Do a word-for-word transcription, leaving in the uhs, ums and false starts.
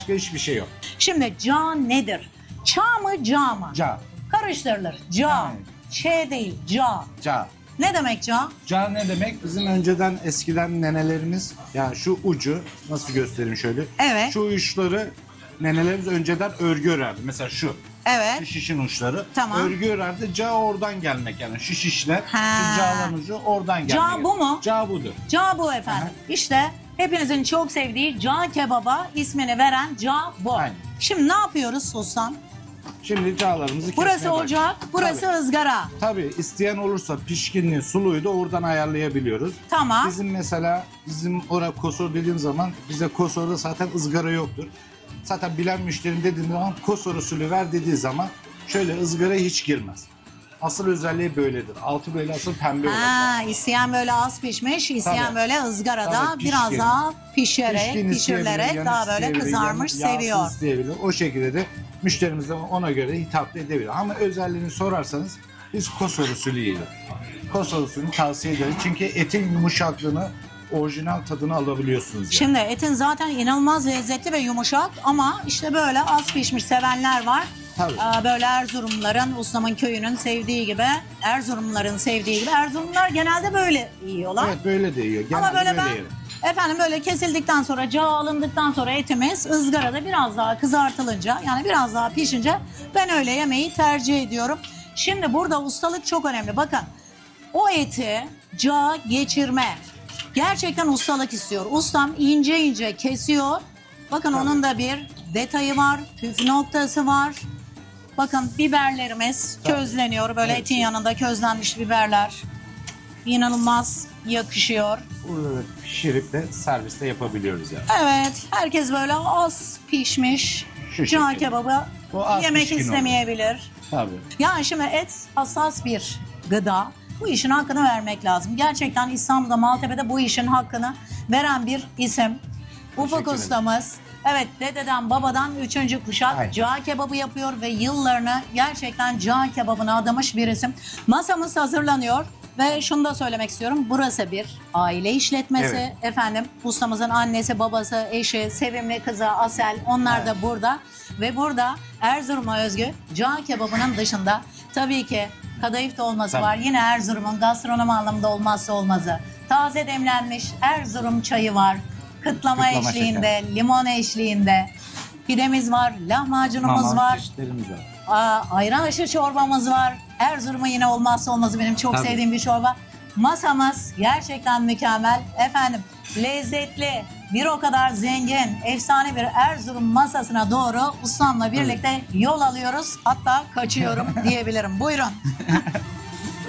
Başka hiçbir şey yok. Şimdi ca nedir? Ça mı ca mı? Ca. Karıştırılır. Ca. Aynen. Ç değil ca. Ca. Ne demek ca? Ca ne demek? Bizim önceden eskiden nenelerimiz, yani şu ucu nasıl göstereyim şöyle. Evet. Şu uçları nenelerimiz önceden örgü örerdi. Mesela şu. Şu Evet. şişin uçları. Tamam. Örgü örerdi. Ca oradan gelmek yani. Şu şişler, Ha. şu caların ucu oradan gelmek. Ca bu mu? Ca budur. Ca bu efendim. İşte hepinizin çok sevdiği ca kebaba ismini veren ca bu. Aynen. Şimdi ne yapıyoruz ustam? Şimdi calarımızı kesmeye Burası başlıyoruz. ocak, burası Tabii. ızgara. Tabii isteyen olursa pişkinliği, suluyu da oradan ayarlayabiliyoruz. Tamam. Bizim mesela bizim oraya kosor dediğim zaman bize kosorda zaten ızgara yoktur. Zaten bilen müşterim dediğim zaman kosor usulü ver dediği zaman şöyle ızgaraya hiç girmez. Asıl özelliği böyledir. Altı böyle asıl pembe olacak. Ha, isteyen böyle az pişmiş, isteyen Tabii. böyle ızgarada Tabii, pişkin. biraz daha pişerek, Pişkin isteyebilir, pişirilerek yanık daha böyle isteyebilir, kızarmış yanık- yağsız seviyor. isteyebilir. O şekilde de müşterimiz de ona göre hitap edebilir. Ama özelliğini sorarsanız biz kosor usulü yiyoruz. Kosor usulünü tavsiye ederiz. Çünkü etin yumuşaklığını, orijinal tadını alabiliyorsunuz. Yani. Şimdi etin zaten inanılmaz lezzetli ve yumuşak ama işte böyle az pişmiş sevenler var. Tabii. Ee, Böyle Erzurumların, ustamın köyünün sevdiği gibi, Erzurumların sevdiği gibi. Erzurumlar genelde böyle yiyorlar. Evet böyle de yiyor. Genelde Ama böyle ben yiyor. efendim böyle kesildikten sonra, cağı alındıktan sonra etimiz ızgarada biraz daha kızartılınca, yani biraz daha pişince ben öyle yemeği tercih ediyorum. Şimdi burada ustalık çok önemli. Bakın o eti cağa geçirme gerçekten ustalık istiyor. Ustam ince ince kesiyor. Bakın Tabii. onun da bir detayı var, püf noktası var. Bakın biberlerimiz Tabii. közleniyor. Böyle Evet. etin yanında közlenmiş biberler. İnanılmaz yakışıyor. Burada da pişirip de serviste yapabiliyoruz yani. Evet, herkes böyle az pişmiş Şu cağ şekilde. kebabı O az yemek pişkin istemeyebilir. Tabii. Yani şimdi et hassas bir gıda. Bu işin hakkını vermek lazım. Gerçekten İstanbul'da, Maltepe'de bu işin hakkını veren bir isim. Ufuk ederim. ustamız. Evet, dededen babadan üçüncü kuşak Aynen. cağ kebabı yapıyor ve yıllarını gerçekten cağ kebabına adamış bir isim. Masamız hazırlanıyor. Ve şunu da söylemek istiyorum. Burası bir aile işletmesi. Evet. Efendim ustamızın annesi, babası, eşi, sevimli kızı Asel, onlar da burada. Ve burada Erzurum'a özgü cağ kebabının dışında tabii ki kadayıf dolması Tabii. var. Yine Erzurum'un gastronomi anlamında olmazsa olmazı. Taze demlenmiş Erzurum çayı var. Kıtlama, Kıtlama eşliğinde, limon eşliğinde. Pidemiz var, lahmacunumuz Mama var. çeşitlerimiz var. Aa, ayran aşı çorbamız var. Erzurum'un yine olmazsa olmazı, benim çok Tabii. sevdiğim bir çorba. Masamız gerçekten mükemmel. Efendim lezzetli, bir o kadar zengin, efsane bir Erzurum masasına doğru ustamla birlikte yol alıyoruz. Hatta kaçıyorum diyebilirim. Buyurun.